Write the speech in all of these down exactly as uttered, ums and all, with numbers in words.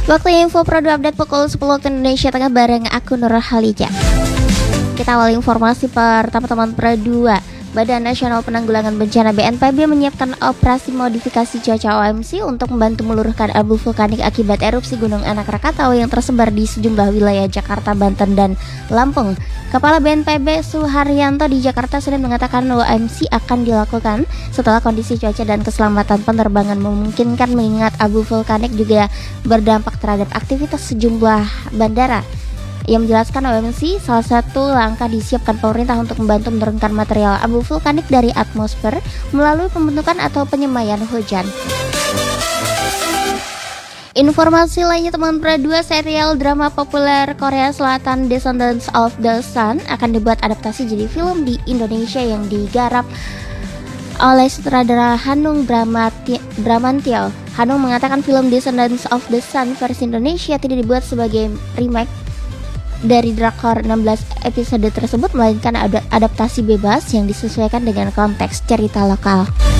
Waktu info Pro dua update pukul sepuluh waktu Indonesia Tengah bareng aku Nurul Halija. Kita awal informasi pertama teman Pro dua. Badan Nasional Penanggulangan Bencana B N P B menyiapkan operasi modifikasi cuaca O M C untuk membantu meluruhkan abu vulkanik akibat erupsi Gunung Anak Rakatau yang tersebar di sejumlah wilayah Jakarta, Banten, dan Lampung. Kepala B N P B Suharyanto di Jakarta Senin mengatakan O M C akan dilakukan setelah kondisi cuaca dan keselamatan penerbangan memungkinkan, mengingat abu vulkanik juga berdampak terhadap aktivitas sejumlah bandara. Ia menjelaskan O M C salah satu langkah disiapkan pemerintah untuk membantu menurunkan material abu vulkanik dari atmosfer melalui pembentukan atau penyemaian hujan. Informasi lainnya teman Pro dua, serial drama populer Korea Selatan Descendants of the Sun akan dibuat adaptasi jadi film di Indonesia yang digarap oleh sutradara Hanung Bramantyo. Hanung mengatakan film Descendants of the Sun versi Indonesia tidak dibuat sebagai remake dari drakor enam belas episode tersebut, melainkan ada adaptasi bebas yang disesuaikan dengan konteks cerita lokal.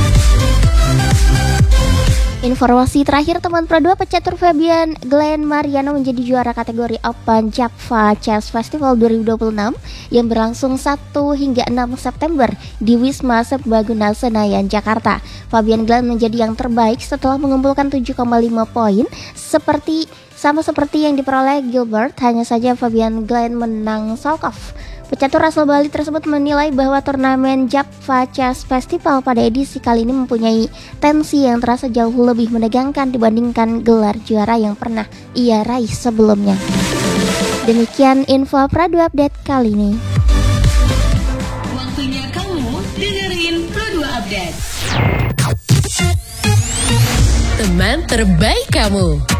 Informasi terakhir teman Pro dua, pecatur Fabian Glenn Mariano menjadi juara kategori Open Java Chess Festival dua ribu dua puluh enam yang berlangsung satu hingga enam September di Wisma Serbaguna Senayan, Jakarta. Fabian Glenn menjadi yang terbaik setelah mengumpulkan tujuh koma lima poin seperti sama seperti yang diperoleh Gilbert, hanya saja Fabian Glenn menang Solkov. Pecatur asal Bali tersebut menilai bahwa turnamen Java Chess Festival pada edisi kali ini mempunyai tensi yang terasa jauh lebih menegangkan dibandingkan gelar juara yang pernah ia raih sebelumnya. Demikian info Pro dua update kali ini. Waktunya kamu dengerin Pro dua Update. Teman terbaik kamu.